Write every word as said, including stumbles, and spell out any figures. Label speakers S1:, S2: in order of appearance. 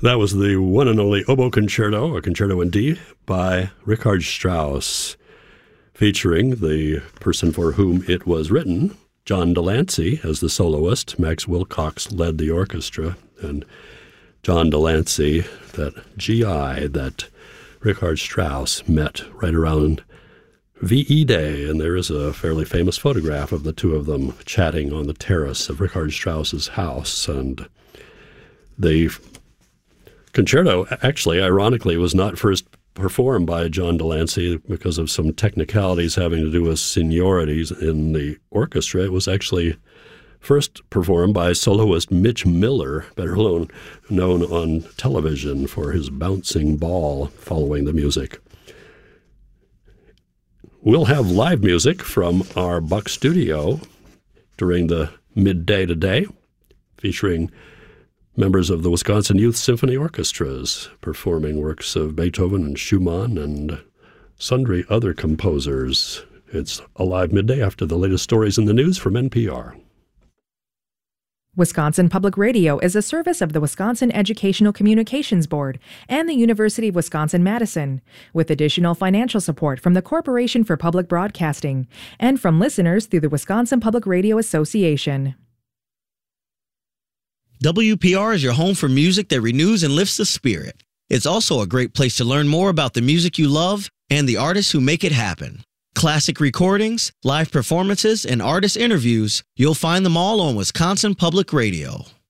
S1: That was the one and only Oboe Concerto, a concerto in D, by Richard Strauss, featuring the person for whom it was written, John Delancey, as the soloist. Max Wilcox led the orchestra, and John Delancey, that G I that Richard Strauss met right around V E Day, and there is a fairly famous photograph of the two of them chatting on the terrace of Richard Strauss's house. And the concerto, actually, ironically, was not first performed by John Delancey because of some technicalities having to do with seniorities in the orchestra. It was actually first performed by soloist Mitch Miller, better known, known on television for his bouncing ball following the music. We'll have live music from our Buck studio during the midday today, featuring members of the Wisconsin Youth Symphony Orchestras performing works of Beethoven and Schumann and sundry other composers. It's a live midday after the latest stories in the news from N P R.
S2: Wisconsin Public Radio is a service of the Wisconsin Educational Communications Board and the University of Wisconsin-Madison, with additional financial support from the Corporation for Public Broadcasting and from listeners through the Wisconsin Public Radio Association.
S3: W P R is your home for music that renews and lifts the spirit. It's also a great place to learn more about the music you love and the artists who make it happen. Classic recordings, live performances, and artist interviews, you'll find them all on Wisconsin Public Radio.